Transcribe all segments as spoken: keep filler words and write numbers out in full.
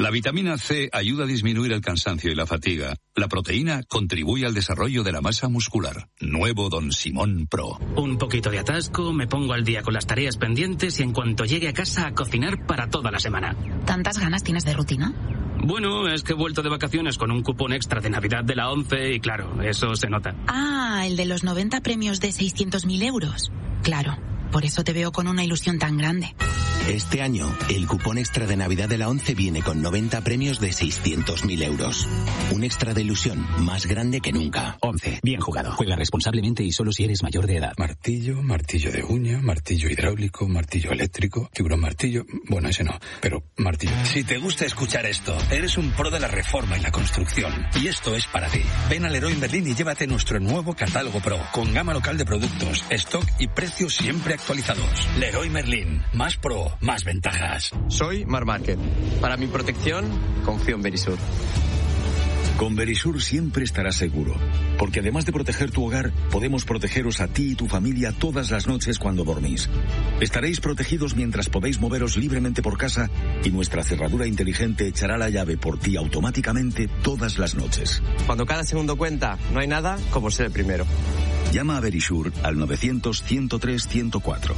La vitamina C ayuda a disminuir el cansancio y la fatiga. La proteína contribuye al desarrollo de la masa muscular. Nuevo Don Simón Pro. Un poquito de atasco, me pongo al día con las tareas pendientes y en cuanto llegue a casa a cocinar para toda la semana. ¿Tantas ganas tienes de rutina? Bueno, es que he vuelto de vacaciones con un cupón extra de Navidad de la ONCE y claro, eso se nota. Ah, el de los noventa premios de seiscientos mil euros. Claro, por eso te veo con una ilusión tan grande. Este año, el cupón extra de Navidad de la ONCE viene con noventa premios de seiscientos mil euros. Un extra de ilusión más grande que nunca. ONCE, bien jugado. Juega responsablemente y solo si eres mayor de edad. Martillo, martillo de uña, martillo hidráulico, martillo eléctrico, tiburón martillo... Bueno, ese no, pero martillo. Si te gusta escuchar esto, eres un pro de la reforma y la construcción. Y esto es para ti. Ven a Leroy Merlin y llévate nuestro nuevo catálogo Pro, con gama local de productos, stock y precios siempre actualizados. Leroy Merlin, más pro. Más ventajas. Soy Mar Márquez. Para mi protección, confío en Verisur. Con Verisur siempre estarás seguro, porque además de proteger tu hogar, podemos protegeros a ti y tu familia todas las noches cuando dormís. Estaréis protegidos mientras podéis moveros libremente por casa y nuestra cerradura inteligente echará la llave por ti automáticamente todas las noches. Cuando cada segundo cuenta, no hay nada como ser el primero. Llama a Verisur al novecientos, ciento tres, ciento cuatro.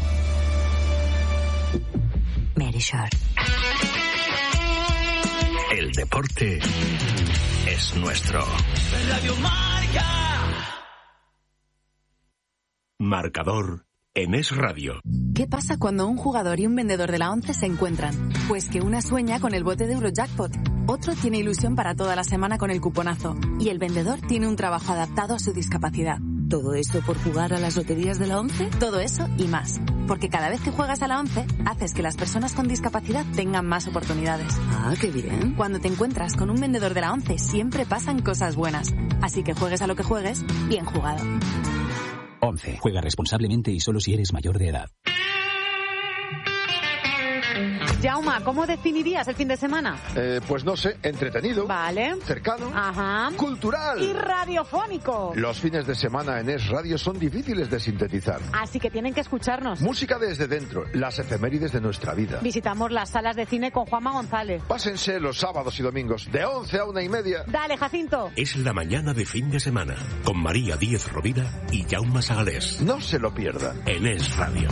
Verisur. El deporte es nuestro. Radio Marca. Marcador en Es Radio. ¿Qué pasa cuando un jugador y un vendedor de la ONCE se encuentran? Pues que una sueña con el bote de Eurojackpot, otro tiene ilusión para toda la semana con el cuponazo y el vendedor tiene un trabajo adaptado a su discapacidad. ¿Todo esto por jugar a las loterías de la ONCE? Todo eso y más. Porque cada vez que juegas a la ONCE, haces que las personas con discapacidad tengan más oportunidades. Ah, qué bien. Cuando te encuentras con un vendedor de la ONCE, siempre pasan cosas buenas. Así que juegues a lo que juegues, bien jugado. ONCE. Juega responsablemente y solo si eres mayor de edad. Jauma, ¿cómo definirías el fin de semana? Eh, pues no sé, entretenido. Vale. Cercano. Ajá. Cultural. Y radiofónico. Los fines de semana en Es Radio son difíciles de sintetizar. Así que tienen que escucharnos. Música desde dentro, las efemérides de nuestra vida. Visitamos las salas de cine con Juanma González. Pásense los sábados y domingos, de once a una y media. Dale, Jacinto. Es la mañana de fin de semana, con María Díez Rovira y Jaume Sagalés. No se lo pierdan. En Es Radio.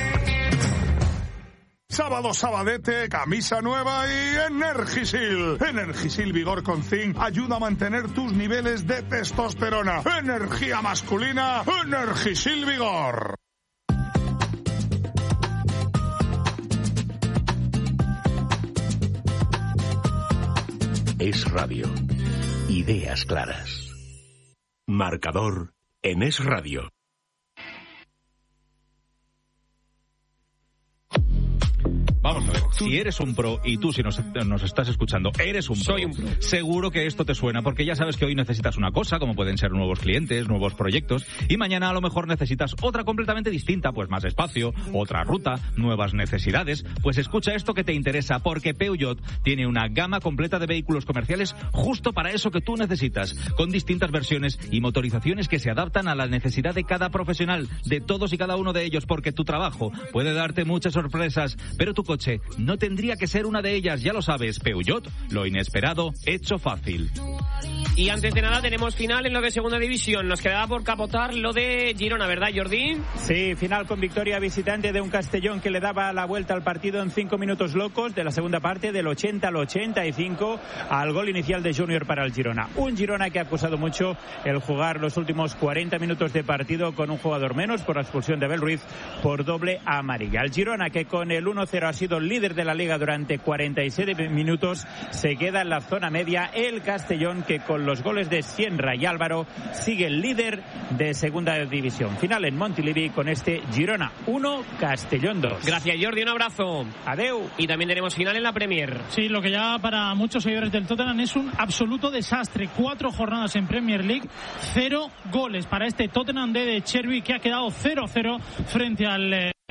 Sábado, sabadete, camisa nueva y Energisil. Energisil Vigor con Zinc ayuda a mantener tus niveles de testosterona. Energía masculina, Energisil Vigor. Es Radio. Ideas claras. Marcador en Es Radio. Vamos a ver, si eres un pro, y tú si nos, nos estás escuchando, eres un pro, Soy un pro, seguro que esto te suena, porque ya sabes que hoy necesitas una cosa, como pueden ser nuevos clientes, nuevos proyectos, y mañana a lo mejor necesitas otra completamente distinta, pues más espacio, otra ruta, nuevas necesidades. Pues escucha esto que te interesa, porque Peugeot tiene una gama completa de vehículos comerciales justo para eso que tú necesitas, con distintas versiones y motorizaciones que se adaptan a la necesidad de cada profesional, de todos y cada uno de ellos, porque tu trabajo puede darte muchas sorpresas, pero tu coche no tendría que ser una de ellas, ya lo sabes. Peugeot, lo inesperado hecho fácil. Y antes de nada tenemos final en lo de segunda división. Nos quedaba por capotar lo de Girona, ¿verdad, Jordi? Sí, final con victoria visitante de un Castellón que le daba la vuelta al partido en cinco minutos locos de la segunda parte, del ochenta al ochenta y cinco, al gol inicial de Junior para el Girona. Un Girona que ha acusado mucho el jugar los últimos cuarenta minutos de partido con un jugador menos por la expulsión de Abel Ruiz por doble amarilla. El Girona, que con el uno cero ha sido líder de la Liga durante cuarenta y siete minutos, se queda en la zona media. El Castellón, que con los goles de Sienra y Álvaro sigue el líder de segunda división. Final en Montilivi con este Girona uno, Castellón dos. Gracias, Jordi, un abrazo. Adeu. Y también tenemos final en la Premier. Sí, lo que ya para muchos seguidores del Tottenham es un absoluto desastre. Cuatro jornadas en Premier League, cero goles para este Tottenham de Cherby, que ha quedado cero cero frente al eh,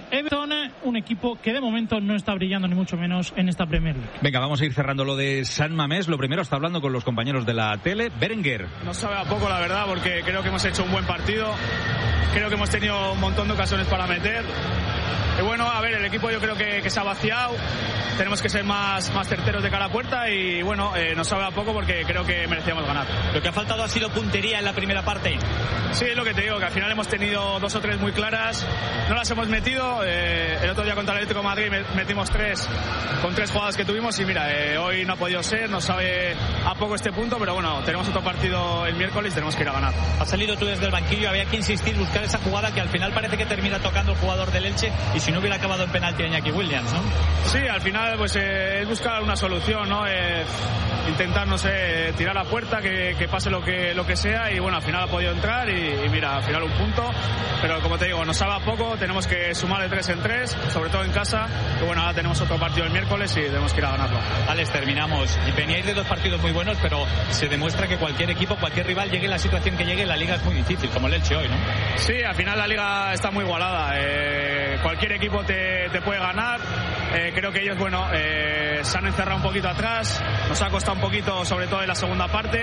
Everton, un equipo que de momento no está brillando ni mucho menos en esta Premier League. Venga, vamos a ir cerrando lo de San Mamés. Lo primero, está hablando con los compañeros de la tele. Berenguer. No sabe a poco, la verdad, porque creo que hemos hecho un buen partido. Creo que hemos tenido un montón de ocasiones para meter. Y bueno, a ver, el equipo yo creo que, que se ha vaciado. Tenemos que ser más, más certeros de cara a puerta y bueno, eh, nos sabe a poco porque creo que merecíamos ganar. Lo que ha faltado ha sido puntería en la primera parte. Sí, es lo que te digo, que al final hemos tenido dos o tres muy claras, no las hemos metido. Eh, el otro día contra el Atlético de Madrid metimos tres con tres jugadas que tuvimos y mira, eh, hoy no ha podido ser, nos sabe a poco este punto, pero bueno, tenemos otro partido el miércoles y tenemos que ir a ganar. Has salido tú desde el banquillo, había que insistir, buscar esa jugada que al final parece que termina tocando el jugador del Elche y si no hubiera acabado en penalti de Iñaki Williams, ¿no? Sí, al final pues eh, es buscar una solución, ¿no? Eh, intentar, no sé, tirar a puerta, que, que pase lo que lo que sea y bueno, al final ha podido entrar y, y mira, al final un punto, pero como te digo, nos sabe a poco, tenemos que sumar de tres en tres, sobre todo en casa, y bueno, ahora tenemos otro partido el miércoles y tenemos que ir a ganarlo. Alex, terminamos. Y veníais de dos partidos muy buenos, pero se demuestra que cualquier equipo, cualquier rival, llegue en la situación que llegue, la liga es muy difícil, como el Elche hoy, ¿no? Sí, al final la liga está muy igualada, eh, cualquier equipo te, te puede ganar, eh, creo que ellos, bueno, eh, se han encerrado un poquito atrás, nos ha costado un poquito, sobre todo en la segunda parte,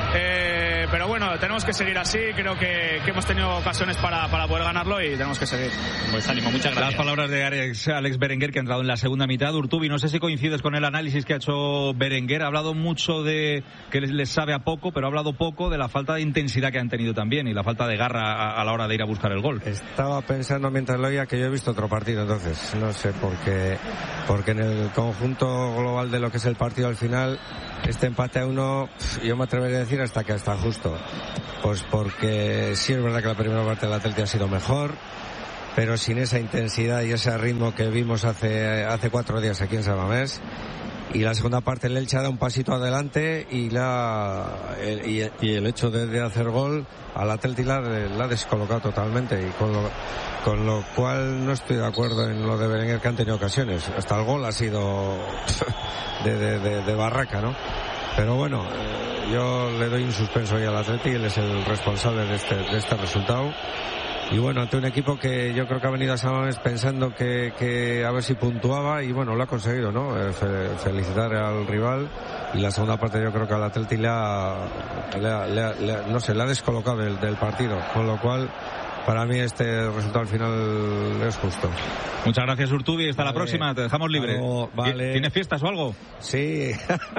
eh, pero bueno, tenemos que seguir así, creo que, que hemos tenido ocasiones para, para poder ganarlo y tenemos que seguir. Pues ánimo, muchas gracias. Las palabras de Alex, Alex Berenguer, que ha entrado en la segunda mitad. Urtubi, no sé si coincides con el análisis que ha hecho Berenguer, ha hablado mucho de que les, les sabe a poco, pero ha hablado poco de la falta de intensidad que han tenido también y la falta de garra a, a la hora de ir a buscar el gol. Estaba pensando mientras lo oía que yo he visto otro partido, entonces no sé por qué, porque en el conjunto global de lo que es el partido al final, este empate a uno, yo me atrevería a decir hasta que está justo. Pues porque sí es verdad que la primera parte del Atleti ha sido mejor, pero sin esa intensidad y ese ritmo que vimos hace, hace cuatro días aquí en San Mamés. Y la segunda parte el Elche ha dado un pasito adelante y, la, el, y, y el hecho de, de hacer gol al Atleti la, la ha descolocado totalmente y con lo, con lo cual no estoy de acuerdo en lo de Berenguer, que han tenido ocasiones. Hasta el gol ha sido de, de, de, de barraca, ¿no? Pero bueno, yo le doy un suspenso ahí al Atleti, él es el responsable de este, de este resultado. Y bueno, ante un equipo que yo creo que ha venido a San Mamés pensando que, que a ver si puntuaba y bueno, lo ha conseguido, ¿no? Eh, fe, felicitar al rival y la segunda parte yo creo que al Atleti le ha, le ha, le ha, le ha no sé, le ha descolocado del, del partido, con lo cual para mí este resultado al final es justo. Muchas gracias, Urtubi, hasta vale. La próxima, te dejamos libre. Luego, vale. ¿Tienes fiestas o algo? Sí,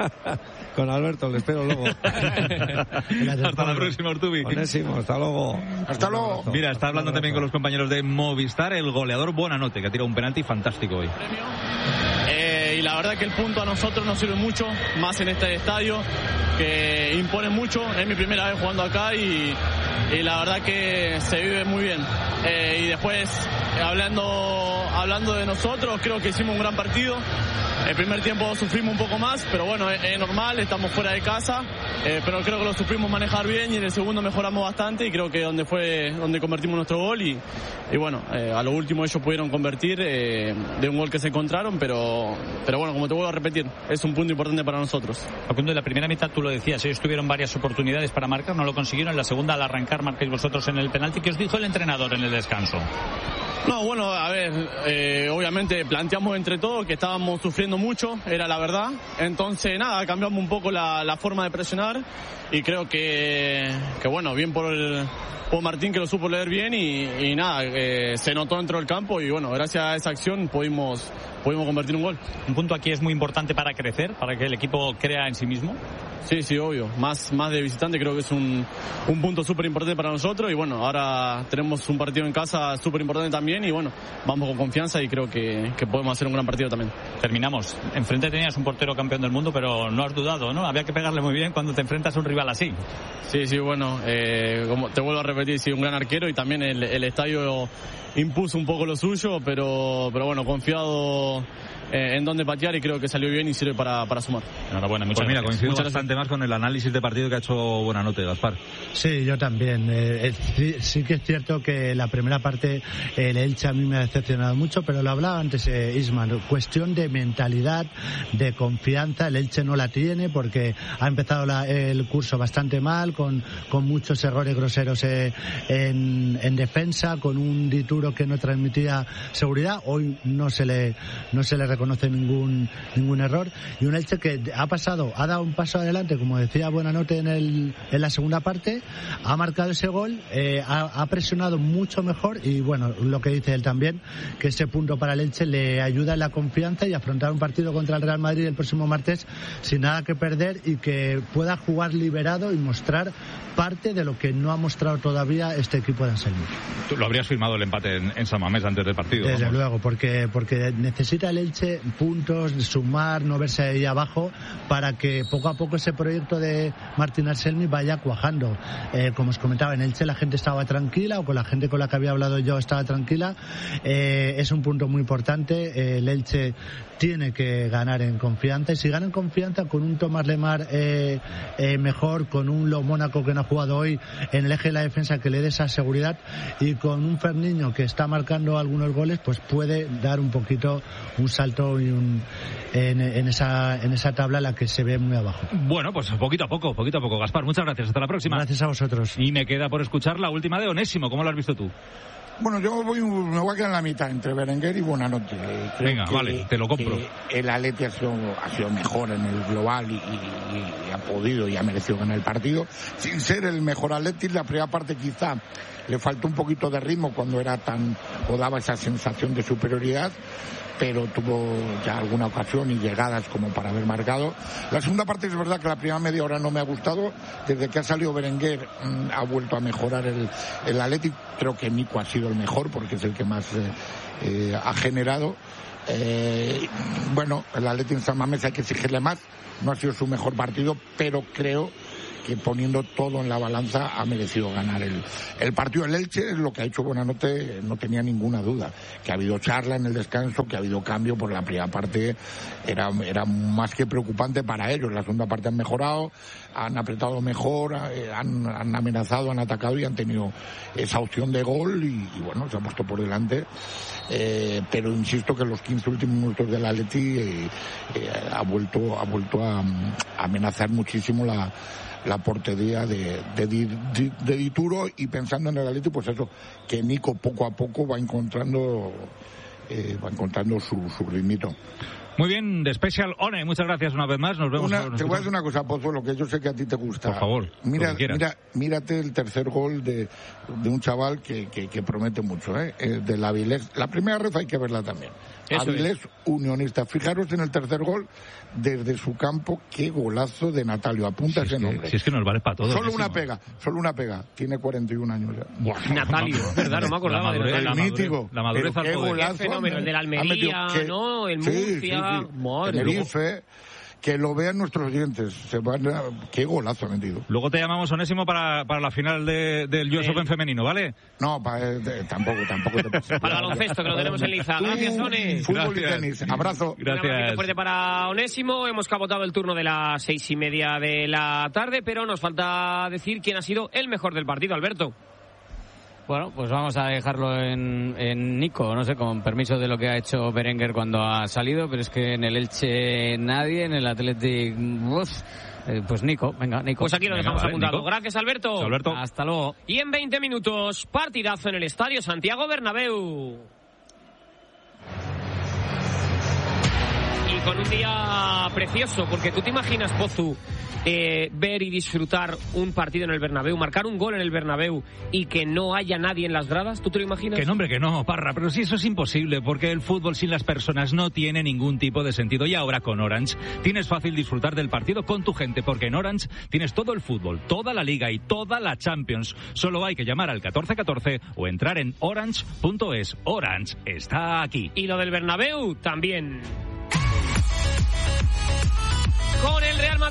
con Alberto, le espero luego. Hasta la próxima, Urtubi. Onésimo, hasta luego. Hasta luego. Mira, está hablando también con los compañeros de Movistar, el goleador Buonanotte, que ha tirado un penalti fantástico hoy. Eh, y la verdad que el punto a nosotros nos sirve mucho, más en este estadio, que impone mucho. Es mi primera vez jugando acá y, y la verdad que se vive muy bien. Eh, y después, hablando, hablando de nosotros, creo que hicimos un gran partido. El primer tiempo sufrimos un poco más, pero bueno, es, es normal, estamos fuera de casa, eh, pero creo que lo supimos manejar bien y en el segundo mejoramos bastante y creo que donde fue donde convertimos nuestro gol y, y bueno, eh, a lo último ellos pudieron convertir eh, de un gol que se encontraron, pero, pero bueno, como te vuelvo a repetir, es un punto importante para nosotros. Facundo, en la primera mitad tú lo decías, ellos tuvieron varias oportunidades para marcar, no lo consiguieron, en la segunda al arrancar marcáis vosotros en el penalti. ¿Qué os dijo el entrenador en el descanso? No, bueno, a ver, eh, obviamente planteamos entre todos que estábamos sufriendo mucho, era la verdad. Entonces, nada, cambiamos un poco la, la forma de presionar y creo que, que bueno, bien por el por Martín que lo supo leer bien y, y nada, eh, se notó dentro del campo y bueno, gracias a esa acción pudimos, pudimos convertir un gol. Un punto aquí es muy importante para crecer, para que el equipo crea en sí mismo. Sí, sí, obvio. Más, más de visitante creo que es un, un punto súper importante para nosotros y bueno, ahora tenemos un partido en casa súper importante también y bueno, vamos con confianza y creo que, que podemos hacer un gran partido también. Terminamos. Enfrente tenías un portero campeón del mundo, pero no has dudado, ¿no? Había que pegarle muy bien cuando te enfrentas a un rival así. Sí, sí, bueno, eh, como te vuelvo a repetir, sí, un gran arquero y también el, el estadio impuso un poco lo suyo, pero, pero bueno, confiado eh, en dónde patear y creo que salió bien y sirve para, para sumar. Enhorabuena, muchas pues mira, coincido muchas bastante gracias. Más con el análisis de partido que ha hecho Buenanote, Gaspar. Sí, yo también. Eh, eh, sí, sí que es cierto que la primera parte el Elche a mí me ha decepcionado mucho, pero lo hablaba antes eh, Ismael, cuestión de mentalidad, de confianza. El Elche no la tiene porque ha empezado la, el curso bastante mal, con, con muchos errores groseros eh, en, en defensa, con un Dituro que no transmitía seguridad. Hoy no se le no se le reconoce ningún ningún error, y un Elche que ha pasado, ha dado un paso adelante, como decía Buenanote en el en la segunda parte, ha marcado ese gol, eh, ha, ha presionado mucho mejor, y bueno, lo que dice él también, que ese punto para el Elche le ayuda en la confianza y afrontar un partido contra el Real Madrid el próximo martes sin nada que perder, y que pueda jugar liberado y mostrar parte de lo que no ha mostrado todavía este equipo de Anselmi. Tú lo habrías firmado el empate en, en San Mamés antes del partido. Desde vamos. luego, porque porque necesita el Elche puntos, sumar, no verse ahí abajo, para que poco a poco ese proyecto de Martín Anselmi vaya cuajando. Eh, como os comentaba, en Elche la gente estaba tranquila, o con la gente con la que había hablado yo estaba tranquila. Eh, es un punto muy importante. Eh, el Elche tiene que ganar en confianza, y si gana en confianza con un Tomás Lemar eh, eh, mejor, con un Lo Mónaco que no ha jugado hoy en el eje de la defensa que le dé esa seguridad, y con un Ferniño que está marcando algunos goles, pues puede dar un poquito un salto y un, en, en esa en esa tabla en la que se ve muy abajo. Bueno, pues poquito a poco, poquito a poco. Gaspar, muchas gracias, hasta la próxima. Gracias a vosotros. Y me queda por escuchar la última de Onésimo. ¿Cómo lo has visto tú? Bueno, yo voy, me voy a quedar en la mitad entre Berenguer y Buenanote. Creo Venga, que, vale, te lo compro. El Atleti ha sido, ha sido mejor en el global y, y, y ha podido y ha merecido ganar el partido. Sin ser el mejor Atleti, la primera parte quizá le faltó un poquito de ritmo cuando era tan, o daba esa sensación de superioridad, pero tuvo ya alguna ocasión y llegadas como para haber marcado. La segunda parte es verdad que la primera media hora no me ha gustado. Desde que ha salido Berenguer mmm, ha vuelto a mejorar el, el Athletic. Creo que Nico ha sido el mejor porque es el que más eh, eh, ha generado. Eh, bueno, el Athletic en San Mamés hay que exigirle más. No ha sido su mejor partido, pero creo que poniendo todo en la balanza ha merecido ganar el, el partido. El Elche, lo que ha hecho Buenanote, no tenía ninguna duda, que ha habido charla en el descanso, que ha habido cambio, por la primera parte era, era más que preocupante para ellos. La segunda parte han mejorado, han apretado mejor, han, han amenazado, han atacado y han tenido esa opción de gol y, y bueno, se ha puesto por delante. Eh, pero insisto que en los quince últimos minutos del Atleti eh, eh, ha vuelto, ha vuelto a, a amenazar muchísimo la la portería de, de, de, de Dituro, y pensando en el Atleti, pues eso, que Nico poco a poco va encontrando eh, va encontrando su, su ritmito. Muy bien, de Special One, muchas gracias una vez más, nos vemos. Una, nos te voy a decir una cosa, Pozuelo, que yo sé que a ti te gusta. Por favor, mira, mira, mírate el tercer gol de, de un chaval que, que, que promete mucho, ¿eh? El del Avilés. La primera red hay que verla también. Eso Avilés, es. Unionista. Fijaros en el tercer gol, desde su campo, qué golazo de Natalio. Apunta si ese que, nombre. Si es que nos vale para todo. Solo una pega, solo una pega. Tiene cuarenta y un años ya. Buah, Natalio, verdad, no me acordaba de Natalio. El mítico. La madurez al poder. Qué fenómeno, el de la Almería, que, ¿no? El Murcia. Sí, sí, sí. Madre, Tenerife, que lo vean nuestros oyentes. Se van a... Qué golazo ha metido. Luego te llamamos, Onésimo, para, para la final de, del U S Open femenino, ¿vale? No, para, eh, tampoco, tampoco te pasa. Para el baloncesto, que lo tenemos en Liza. Gracias, One. Fútbol y tenis. Abrazo. Gracias. Un fuerte para Onésimo. Hemos cabotado el turno de las seis y media de la tarde, pero nos falta decir quién ha sido el mejor del partido, Alberto. Bueno, pues vamos a dejarlo en, en Nico, no sé, con permiso de lo que ha hecho Berenguer cuando ha salido, pero es que en el Elche nadie, en el Athletic, uf, eh, pues Nico, venga, Nico. Pues aquí lo venga, dejamos vale, apuntado. Nico. Gracias, Alberto. Alberto. Hasta luego. Y en veinte minutos, partidazo en el Estadio Santiago Bernabéu. Y con un día precioso, porque tú te imaginas, Pozu, eh, ver y disfrutar un partido en el Bernabéu, marcar un gol en el Bernabéu y que no haya nadie en las gradas. ¿Tú te lo imaginas? Que no, hombre, que no, Parra, pero sí, eso es imposible, porque el fútbol sin las personas no tiene ningún tipo de sentido. Y ahora con Orange tienes fácil disfrutar del partido con tu gente, porque en Orange tienes todo el fútbol, toda la Liga y toda la Champions. Solo hay que llamar al catorce catorce o entrar en orange punto es. Orange está aquí. Y lo del Bernabéu también. Con el Real Madrid de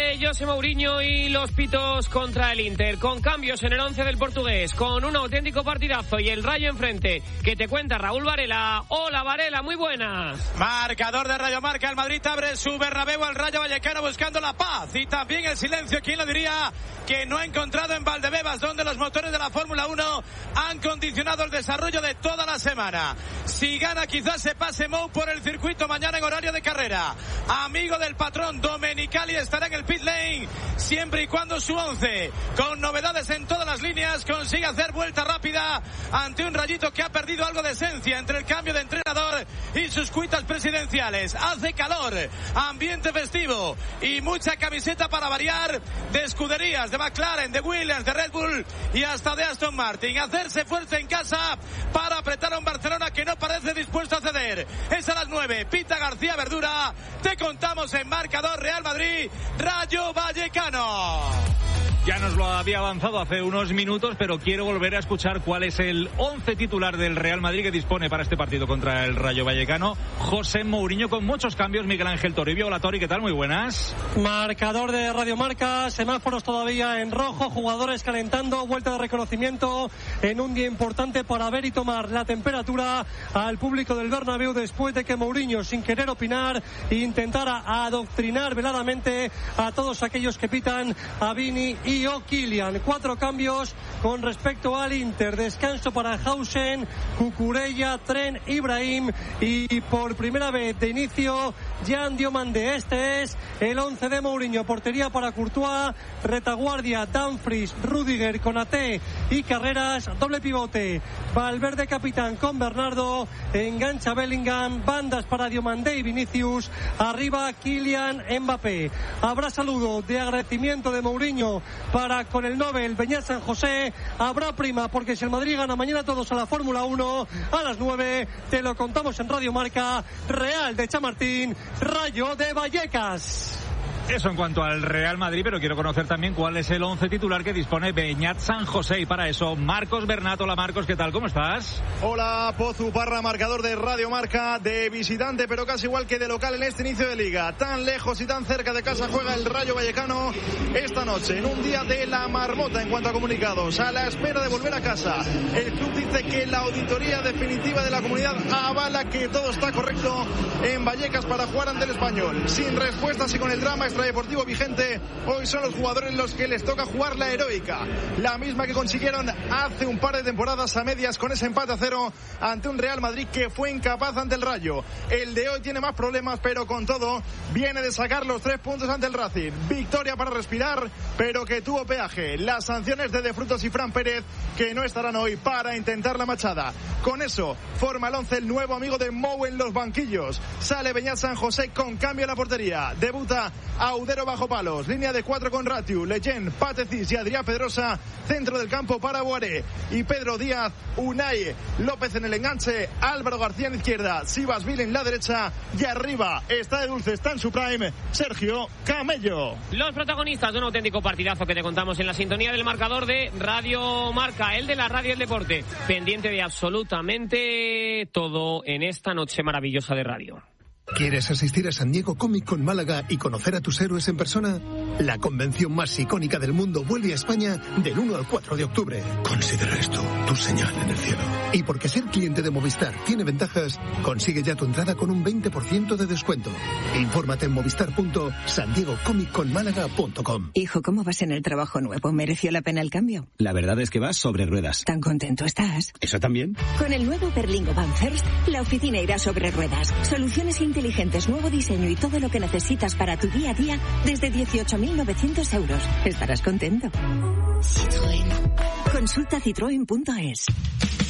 de José Mourinho y los pitos contra el Inter, con cambios en el once del portugués, con un auténtico partidazo y el Rayo enfrente, que te cuenta Raúl Varela. Hola Varela, muy buenas. Marcador de Radio Marca, el Madrid abre su Bernabéu al Rayo Vallecano buscando la paz y también el silencio. ¿Quién lo diría? Que no ha encontrado en Valdebebas, donde los motores de la Fórmula uno han condicionado el desarrollo de toda la semana. Si gana, quizás se pase Mou por el circuito mañana en horario de carrera. Amigo del patrón, Domenicali estará en el pit lane, siempre y cuando su once, con novedades en todas las líneas, consigue hacer vuelta rápida ante un Rayito que ha perdido algo de esencia entre el cambio de entrenador y sus cuitas presidenciales. Hace calor, ambiente festivo y mucha camiseta para variar de escuderías, de McLaren, de Williams, de Red Bull y hasta de Aston Martin. Hacerse fuerza en casa para apretar a un Barcelona que no parece dispuesto a ceder. Es a las nueve, pita García Verdura. Te contamos en marcador Real Madrid, Rayo Vallecano. Ya nos lo había avanzado hace unos minutos, pero quiero volver a escuchar cuál es el once titular del Real Madrid que dispone para este partido contra el Rayo Vallecano. José Mourinho con muchos cambios. Miguel Ángel Toribio. Hola Tori, ¿qué tal? Muy buenas. Marcador de Radio Marca, semáforos todavía en rojo, jugadores calentando, vuelta de reconocimiento en un día importante para ver y tomar la temperatura al público del Bernabéu después de que Mourinho, sin querer opinar, intentara adoctrinar veladamente a todos aquellos que pitan a Vini y O'Kilian. Cuatro cambios con respecto al Inter. Descanso para Hausen, Cucurella, Tren, Ibrahim y por primera vez de inicio Jan Diomande. Este es el once de Mourinho. Portería para Courtois, retaguardia Dumfries, Rudiger, Konaté y Carreras. Doble pivote Valverde capitán con Bernardo. Engancha Bellingham. Bandas para Diomande y Vinicius. Arriba Kylian Mbappé. Habrá saludo de agradecimiento de Mourinho para con el Nobel Beñat San José. Habrá prima porque si el Madrid gana mañana todos a la Fórmula uno a las nueve, te lo contamos en Radio Marca. Real de Chamartín, Rayo de Vallecas. Eso en cuanto al Real Madrid, pero quiero conocer también cuál es el once titular que dispone Beñat San José. Y para eso, Marcos Bernat. Hola Marcos, ¿qué tal? ¿Cómo estás? Hola Pozu Parra, marcador de Radio Marca, de visitante, pero casi igual que de local en este inicio de liga. Tan lejos y tan cerca de casa juega el Rayo Vallecano esta noche, en un día de la marmota en cuanto a comunicados, a la espera de volver a casa. El club dice que la auditoría definitiva de la comunidad avala que todo está correcto en Vallecas para jugar ante el Español. Sin respuestas y con el drama extradeportivo vigente, hoy son los jugadores los que les toca jugar la heroica, la misma que consiguieron hace un par de temporadas a medias con ese empate a cero ante un Real Madrid que fue incapaz ante el Rayo. El de hoy tiene más problemas, pero con todo viene de sacar los tres puntos ante el Racing. Victoria para respirar, pero que tuvo peaje. Las sanciones de De Frutos y Fran Pérez, que no estarán hoy para intentar la machada. Con eso forma el once el nuevo amigo de Mou en los banquillos. Sale Beñat San José con cambio en la portería. Debuta Audero bajo palos. Línea de cuatro con Ratiu, Leyen, Patecis y Adrián Pedrosa. Centro del campo para Boaré y Pedro Díaz. Unai López en el enganche. Álvaro García en izquierda. Sivasvili en la derecha. Y arriba está de dulce, está en su prime, Sergio Camello. Los protagonistas de un auténtico partidazo que te contamos en la sintonía del marcador de Radio Marca, el de la radio del deporte. Pendiente de absolutamente todo en esta noche maravillosa de radio. ¿Quieres asistir a San Diego Comic Con Málaga y conocer a tus héroes en persona? La convención más icónica del mundo vuelve a España del uno al cuatro de octubre. Considera esto tu señal en el cielo. Y porque ser cliente de Movistar tiene ventajas, consigue ya tu entrada con un veinte por ciento de descuento. Infórmate en movistar punto san diego comic con málaga punto com. Hijo, ¿cómo vas en el trabajo nuevo? ¿Mereció la pena el cambio? La verdad es que vas sobre ruedas. ¿Tan contento estás? ¿Eso también? Con el nuevo Berlingo Van First, la oficina irá sobre ruedas. Soluciones inteligentes, nuevo diseño y todo lo que necesitas para tu día a día desde dieciocho mil novecientos euros. Estarás contento. Citroën. Consulta citroen punto es.